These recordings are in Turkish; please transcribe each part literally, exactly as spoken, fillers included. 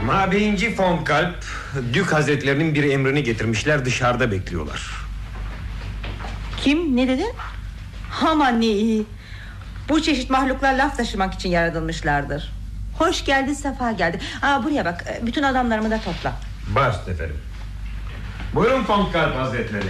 Mabeyinci von Kalp, Dük Hazretlerinin bir emrini getirmişler, dışarıda bekliyorlar. Kim, ne dedin? Aman ne iyi. Bu çeşit mahluklar laf taşımak için yaratılmışlardır. Hoş geldin, sefa geldin. Aa, buraya bak, bütün adamlarımı da topla. Baş efendim. Buyurun von Kalp Hazretleri.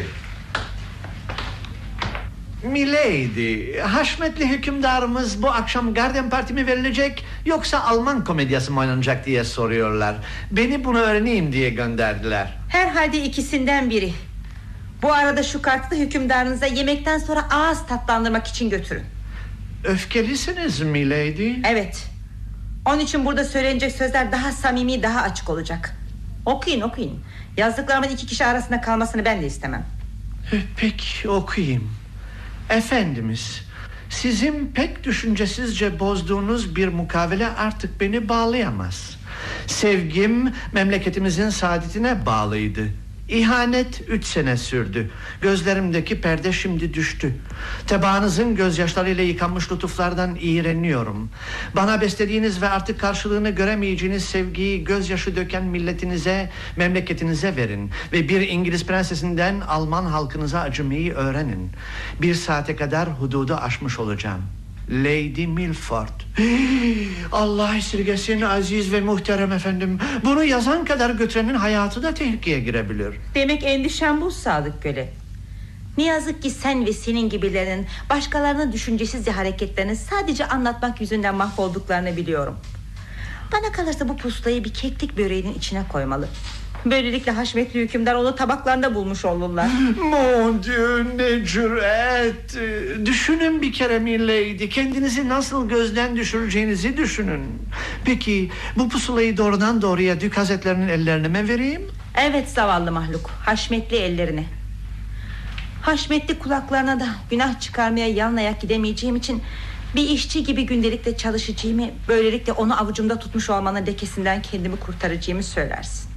Milady, haşmetli hükümdarımız bu akşam Garden Parti mi verilecek yoksa Alman komedyası mı oynanacak diye soruyorlar. Beni bunu öğreneyim diye gönderdiler. Herhalde ikisinden biri. Bu arada şu kartı hükümdarınıza yemekten sonra ağız tatlandırmak için götürün. Öfkelisiniz milady. Evet. Onun için burada söylenecek sözler daha samimi, daha açık olacak. Okuyun okuyun. Yazdıklarımın iki kişi arasında kalmasını ben de istemem. Peki okuyayım. Efendimiz, sizin pek düşüncesizce bozduğunuz bir mukavele artık beni bağlayamaz. Sevgim memleketimizin saadetine bağlıydı. İhanet üç sene sürdü. Gözlerimdeki perde şimdi düştü. Tebaanızın gözyaşlarıyla yıkanmış lütuflardan iğreniyorum. Bana beslediğiniz ve artık karşılığını göremeyeceğiniz sevgiyi gözyaşı döken milletinize, memleketinize verin. Ve bir İngiliz prensesinden Alman halkınıza acımayı öğrenin. Bir saate kadar hududu aşmış olacağım. Lady Milford. Allah esirgesin aziz ve muhterem efendim. Bunu yazan kadar götürenin hayatı da tehlikeye girebilir. Demek endişen bu Sadık Köle. Ne yazık ki sen ve senin gibilerin başkalarının düşüncesizce hareketlerini sadece anlatmak yüzünden mahvolduklarını biliyorum. Bana kalırsa bu pusulayı bir keklik böreğinin içine koymalı. Böylelikle haşmetli hükümdar onu tabaklarında bulmuş olurlar. Mon Dieu, ne cüret. Düşünün bir kere milady. Kendinizi nasıl gözden düşüreceğinizi düşünün. Peki bu pusulayı doğrudan doğruya Dük Hazretlerinin ellerine mi vereyim? Evet zavallı mahluk, haşmetli ellerine. Haşmetli kulaklarına da günah çıkarmaya yalın gidemeyeceğim için bir işçi gibi gündelikle çalışacağımı, böylelikle onu avucumda tutmuş olmanın lekesinden kendimi kurtaracağımı söylersin.